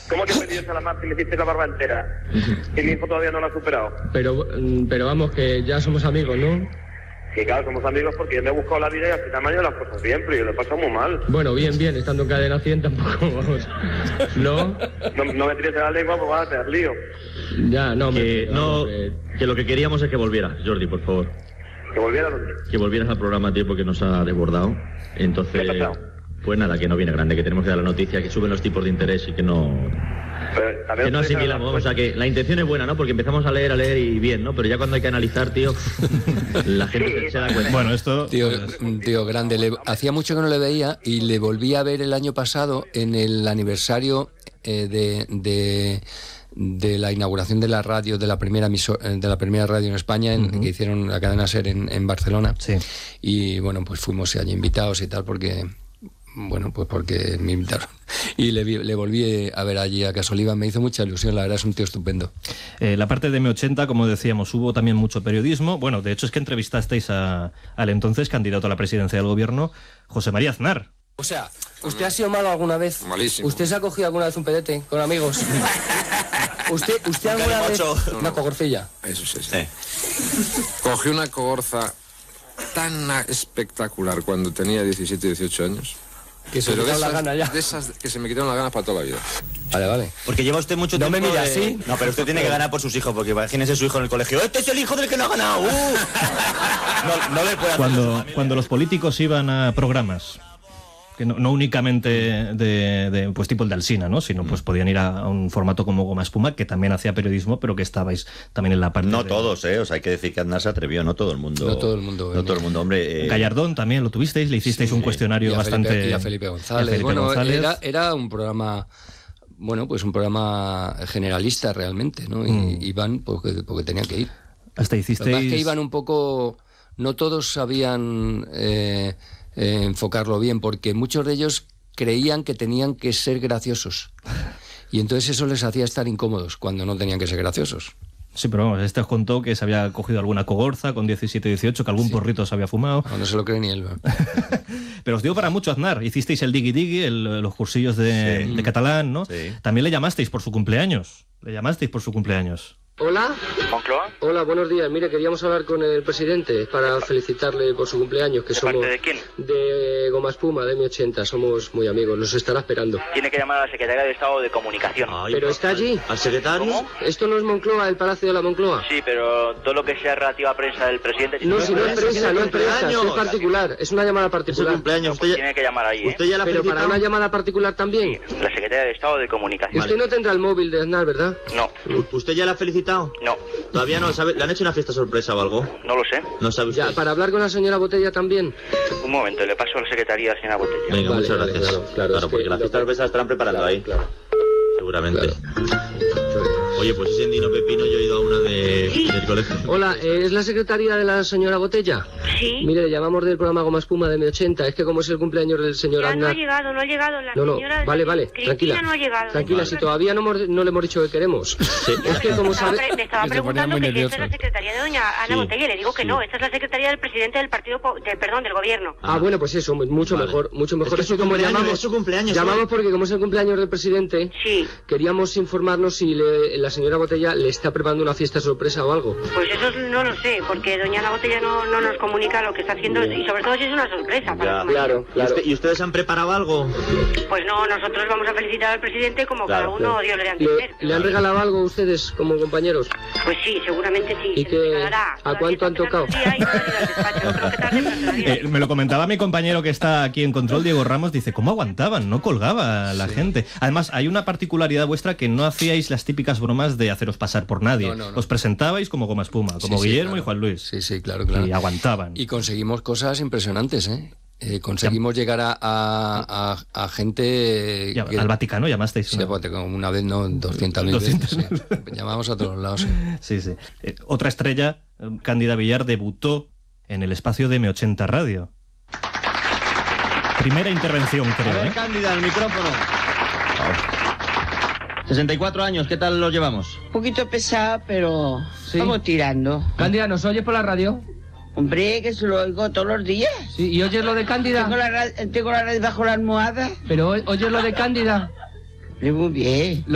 ¿Cómo que pediste a la Marta y le hiciste la barba entera? Y mi hijo todavía no lo ha superado. Pero vamos, que ya somos amigos, ¿no? Sí, claro, somos amigos porque yo me he buscado la vida y al final me han ido las cosas bien, pero yo lo he pasado muy mal. Bueno, bien, estando en cadena 100 tampoco, vamos. ¿No? No me tires de la lengua, pues vas a tener lío. Ya, no, que lo que queríamos es que volvieras, Jordi, por favor. ¿Que volviera dónde? Que volvieras al programa a tiempo, que nos ha desbordado. Entonces, ¿Qué ha pasado? Pues nada, que no viene grande, que tenemos que dar la noticia, que suben los tipos de interés y que no asimilamos. O sea, que la intención es buena, ¿no? Porque empezamos a leer y bien, ¿no? Pero ya cuando hay que analizar, tío, la gente se da cuenta. Bueno, esto... Tío grande, hacía mucho que no le veía y le volví a ver el año pasado en el aniversario de la inauguración de la radio, de la primera radio en España, que hicieron la cadena SER en Barcelona. Sí. Y bueno, pues fuimos allí invitados y tal, porque me invitaron. Y le volví a ver allí a Casoliva, me hizo mucha ilusión, la verdad es un tío estupendo. La parte de M80, como decíamos, hubo también mucho periodismo. Bueno, de hecho es que entrevistasteis al entonces candidato a la presidencia del gobierno, José María Aznar. O sea, ¿usted ha sido malo alguna vez? Malísimo. ¿Usted se ha cogido alguna vez un pedete con amigos? ¿Usted alguna vez una cogorcilla? Eso sí. Cogí una cogorza tan espectacular cuando tenía 17, 18 años. Que se me quitaron las ganas ya. De esas que se me quitaron las ganas para toda la vida. Vale. Porque lleva usted mucho tiempo... No me mira así. No, pero usted tiene que ganar por sus hijos, porque imagínese su hijo en el colegio. ¡Este es el hijo del que no ha ganado! No le puede hacer Cuando los políticos iban a programas, que no únicamente de pues tipo el de Alsina, ¿no? Sino pues podían ir a un formato como Goma Espuma, que también hacía periodismo, pero que estabais también en la parte todos, o sea, hay que decir que Aznar se atrevió, no todo el mundo. No todo el mundo, hombre. Gallardón también lo tuvisteis, le hicisteis un cuestionario bastante... Y a Felipe González. Era un programa... Bueno, pues un programa generalista realmente, ¿no? Y iban porque tenían que ir. Hasta hicisteis... Lo más que iban un poco... No todos sabían enfocarlo bien, porque muchos de ellos creían que tenían que ser graciosos. Y entonces eso les hacía estar incómodos cuando no tenían que ser graciosos. Sí, pero vamos, os contó que se había cogido alguna cogorza con 17, 18, que algún porrito se había fumado. No se lo cree ni él. Pero os dio para mucho Aznar. Hicisteis el digui-digui, los cursillos de catalán, ¿no? Sí. También le llamasteis por su cumpleaños. Hola. ¿Moncloa? Hola, buenos días. Mire, queríamos hablar con el presidente para felicitarle por su cumpleaños, que somos... ¿De quién? De Goma Espuma, de M80. Somos muy amigos, nos estará esperando. Tiene que llamar a la Secretaría de Estado de Comunicación. ¿Pero está allí? ¿Al secretario? ¿Cómo? ¿Esto no es Moncloa, el Palacio de la Moncloa? Sí, pero todo lo que sea relativo a prensa del presidente... No, si no es prensa, es particular. Es una llamada Es el particular. cumpleaños. Pues tiene que llamar ahí, ¿eh? ¿Usted ya la ha Pero para felicitado? una llamada particular también. La Secretaría de Estado de Comunicación. Usted no tendrá el móvil de Aznar, ¿verdad? No, ¿Usted ya la ha felicitado? no, Todavía no, ¿sabe? ¿Le han hecho una fiesta sorpresa o algo? no lo sé. No sabe usted. Ya, para hablar con la señora Botella también. Un momento, le paso a la Secretaría, señora Botella. Venga, Vale, muchas vale, gracias. claro, es que porque las fiestas sorpresas estarán preparando ahí. Claro. Seguramente. Oye, pues ese Endino Pepino yo he ido a una del colegio. Hola, ¿es la secretaria de la señora Botella? Sí. Mire, le llamamos del programa Goma Espuma de M80. Es que como es el cumpleaños del señor Ya no Aznar... ha llegado la No, señora... vale, Cristina tranquila. no ha llegado. Tranquila, si todavía no le hemos dicho que queremos. Es que como sabe... Me estaba preguntando que esta es la secretaría de doña Ana Botella y le digo que no, esta es la secretaría del presidente del partido, del gobierno. Bueno, pues eso, mucho Vale. mejor, mucho mejor. Es que Eso como llamamos... es su cumpleaños. Llamamos porque como es el cumpleaños del presidente, Sí, queríamos informarnos si la señora Botella le está preparando una fiesta sorpresa o algo. pues eso no lo sé, porque doña Ana Botella no nos comunica lo que está haciendo y sobre todo si es una sorpresa para su marido. Claro. ¿Y ustedes han preparado algo? Pues no, nosotros vamos a felicitar al presidente como Claro, cada uno Dios le dé a entender. ¿Le han regalado algo a ustedes como compañeros? Pues sí, seguramente sí. ¿Y se qué- le regalará. a cuánto han tocado? Y no ha ido al despacho, yo creo que tarde, pero todavía no. Me lo comentaba mi compañero que está aquí en control, Diego Ramos, dice, ¿cómo aguantaban? No colgaba la gente. Además, hay una particularidad vuestra que no hacíais las típicas bromas de haceros pasar por nadie. No. Os presentabais como Goma Espuma, como Sí, Guillermo claro. y Juan Luis. Sí, claro. Y aguantaban. Y conseguimos cosas impresionantes, ¿eh? Conseguimos llegar a gente... Al Vaticano llamasteis. Sí, ¿no? como una vez, no, 200.000 veces. Sí. Llamamos a todos lados. Sí. Otra estrella, Cándida Villar, debutó en el espacio de M80 Radio. Primera intervención, creo, ¿eh? Cándida, el micrófono. 64 años, ¿qué tal los llevamos? Un poquito pesada, pero vamos tirando. Cándida, ¿nos oyes por la radio? Hombre, que se lo oigo todos los días. Sí, ¿y oyes lo de Cándida? Tengo la radio bajo la almohada. Pero oyes lo de Cándida. Muy bien.